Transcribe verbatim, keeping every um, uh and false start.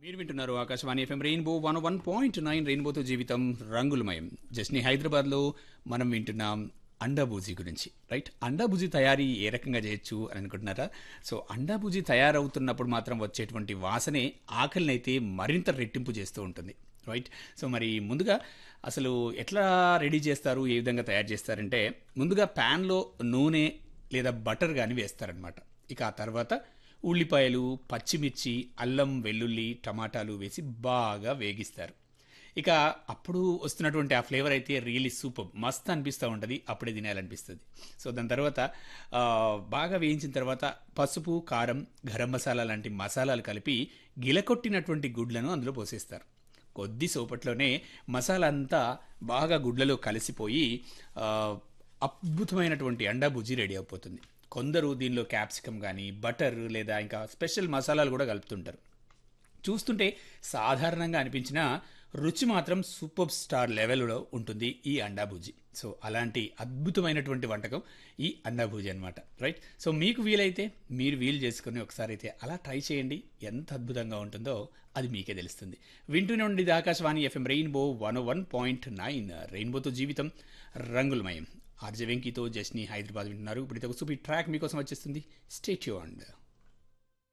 మీరు వింటున్నారు Akashvani FM rainbow one one point nine రెయిన్బోతో జీవితం రంగులమయం. జస్ట్ని హైదరాబాద్లో మనం వింటున్నాం అండా బూజీ గురించి, రైట్? అండా బూజీ తయారీ ఏ రకంగా చేయొచ్చు అని అనుకుంటున్నారా? సో అండా బూజీ తయారవుతున్నప్పుడు మాత్రం వచ్చేటువంటి వాసనే ఆకలిని అయితే మరింత రెట్టింపు చేస్తూ ఉంటుంది, రైట్? సో మరి ముందుగా అసలు ఎట్లా రెడీ చేస్తారు, ఏ విధంగా తయారు చేస్తారంటే ముందుగా ప్యాన్లో నూనె లేదా బటర్ కానీ వేస్తారనమాట. ఇక ఆ తర్వాత ఉల్లిపాయలు, పచ్చిమిర్చి, అల్లం, వెల్లుల్లి, టమాటాలు వేసి బాగా వేగిస్తారు. ఇక అప్పుడు వస్తున్నటువంటి ఆ ఫ్లేవర్ అయితే రియలీ సూపర్, మస్త్ అనిపిస్తూ ఉంటుంది, అప్పుడే తినాలనిపిస్తుంది. సో దాని తర్వాత ఆ, బాగా వేయించిన తర్వాత పసుపు, కారం, గరం మసాలా లాంటి మసాలాలు కలిపి గిలకొట్టినటువంటి గుడ్లను అందులో పోసేస్తారు. కొద్ది సేపట్లోనే మసాలా అంతా బాగా గుడ్లలో కలిసిపోయి ఆ, అద్భుతమైనటువంటి అండా బుజ్జి రెడీ అయిపోతుంది. కొందరు దీనిలో క్యాప్సికమ్ కానీ బటర్ లేదా ఇంకా స్పెషల్ మసాలాలు కూడా కలుపుతుంటారు. చూస్తుంటే సాధారణంగా అనిపించిన రుచి మాత్రం సూపర్ స్టార్ లెవెల్లో ఉంటుంది ఈ అండా భుజి. సో అలాంటి అద్భుతమైనటువంటి వంటకం ఈ అండా భుజి అనమాట, రైట్? సో మీకు వీలైతే మీరు వీలు చేసుకుని ఒకసారి అయితే అలా ట్రై చేయండి, ఎంత అద్భుతంగా ఉంటుందో అది మీకే తెలుస్తుంది. వింటూనే ఉండేది Akashvani FM rainbow one one point nine రెయిన్బోతో జీవితం రంగులమయం. ఆర్జే వెంకీతో జస్ని హైదరాబాద్ వింటున్నారు. ఇప్పుడు ఇది ఒక సూపర్ ట్రాక్ మీకోసం వచ్చేస్తుంది. Stay tuned.